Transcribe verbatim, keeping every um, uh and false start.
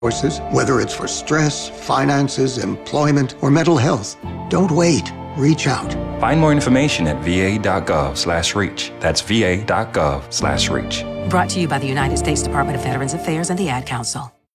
resources, whether it's for stress, finances, employment, or mental health. Don't wait. Reach out. Find more information at va.gov slash reach. That's va.gov slash reach. Brought to you by the United States Department of Veterans Affairs and the Ad Council.